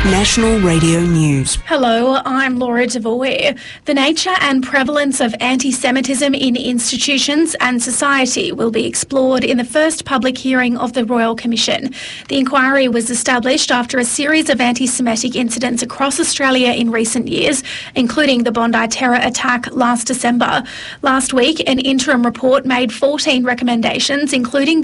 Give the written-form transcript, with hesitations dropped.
National Radio News. Hello, I'm Laura Devoy. The nature and prevalence of anti-Semitism in institutions and society will be explored in the first public hearing of the Royal Commission. The inquiry was established after a series of anti-Semitic incidents across Australia in recent years, including the Bondi terror attack last December. Last week, an interim report made 14 recommendations, including